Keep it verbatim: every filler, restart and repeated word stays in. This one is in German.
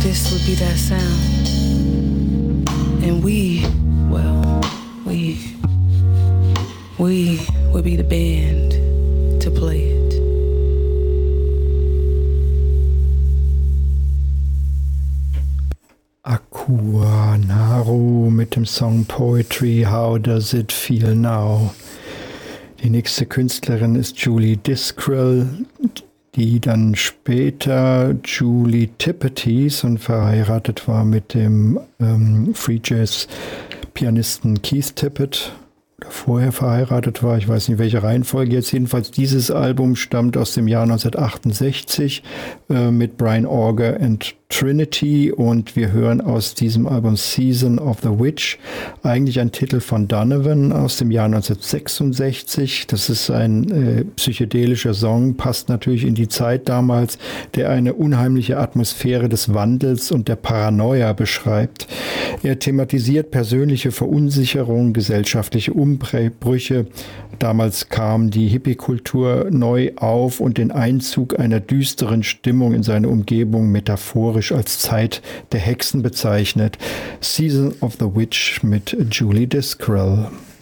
this would be that sound. And we, well, we, we would be the band to play it. Akua Naru mit dem Song Poetry, How Does It Feel Now? Die nächste Künstlerin ist Julie Discrell, die dann später Julie Tippett hieß und verheiratet war mit dem ähm, Free Jazz Pianisten Keith Tippett. Oder vorher verheiratet war, ich weiß nicht welche Reihenfolge jetzt. Jedenfalls dieses Album stammt aus dem Jahr neunzehnhundertachtundsechzig äh, mit Brian Auger and Trinity, und wir hören aus diesem Album Season of the Witch, eigentlich ein Titel von Donovan aus dem Jahr neunzehnhundertsechsundsechzig. Das ist ein äh, psychedelischer Song, passt natürlich in die Zeit damals, der eine unheimliche Atmosphäre des Wandels und der Paranoia beschreibt. Er thematisiert persönliche Verunsicherung, gesellschaftliche Umbrüche. Damals kam die Hippie-Kultur neu auf und den Einzug einer düsteren Stimmung in seine Umgebung metaphorisch als Zeit der Hexen bezeichnet. Season of the Witch mit Julie Discrell.